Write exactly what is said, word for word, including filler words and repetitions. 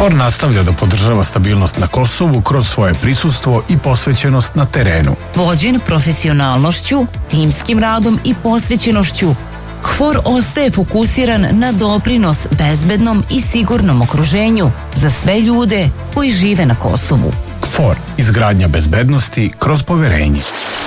KFOR nastavlja da podržava stabilnost na Kosovu kroz svoje prisustvo i posvećenost na terenu. Vođen profesionalnošću, timskim radom i posvećenošću, KFOR ostaje fokusiran na doprinos bezbednom i sigurnom okruženju za sve ljude koji žive na Kosovu. KFOR, izgradnja bezbednosti kroz poverenje.